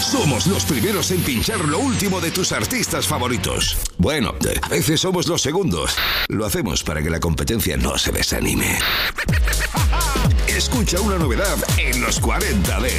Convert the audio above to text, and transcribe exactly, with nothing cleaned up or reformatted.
Somos los primeros en pinchar lo último de tus artistas favoritos. Bueno, a veces somos los segundos. Lo hacemos para que la competencia no se desanime. Escucha una novedad en los cuarenta D.